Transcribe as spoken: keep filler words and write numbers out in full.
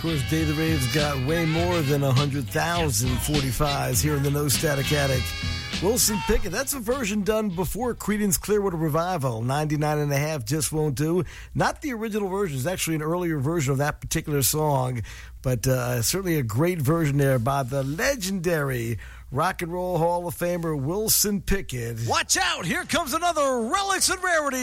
course, Day the Rave's got way more than one hundred thousand forty-fives here in the No Static Attic. Wilson Pickett, that's a version done before Creedence Clearwater Revival. ninety-nine and a half just won't do. Not the original version. It's actually an earlier version of that particular song, but uh, certainly a great version there by the legendary Rock and Roll Hall of Famer Wilson Pickett. Watch out! Here comes another Relics and Rarities